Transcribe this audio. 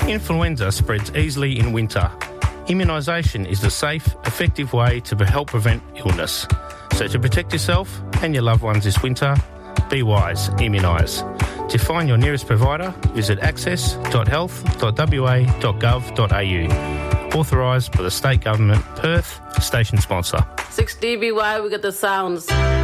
Influenza spreads easily in winter. Immunisation is the safe, effective way to help prevent illness. So to protect yourself and your loved ones this winter, be wise, immunise. To find your nearest provider, visit access.health.wa.gov.au. Authorised by the State Government, Perth, station sponsor. 6DBY, we got the sounds.